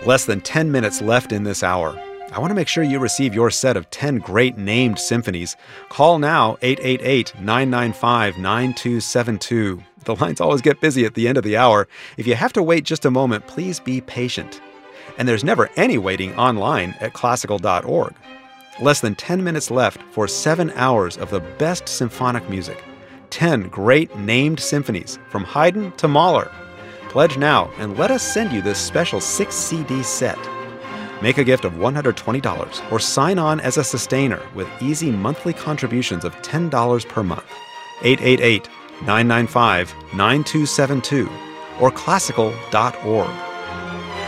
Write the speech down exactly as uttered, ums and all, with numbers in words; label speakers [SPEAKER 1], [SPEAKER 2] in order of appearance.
[SPEAKER 1] Less than ten minutes left in this hour. I want to make sure you receive your set of ten great named symphonies. Call now, eight eight eight, nine nine five, nine two seven two. The lines always get busy at the end of the hour. If you have to wait just a moment, please be patient. And there's never any waiting online at classical dot org. Less than ten minutes left for seven hours of the best symphonic music. ten great named symphonies from Haydn to Mahler. Pledge now and let us send you this special six C D set. Make a gift of one hundred twenty dollars or sign on as a sustainer with easy monthly contributions of ten dollars per month. eight eight eight, nine nine five, nine two seven two or classical dot org.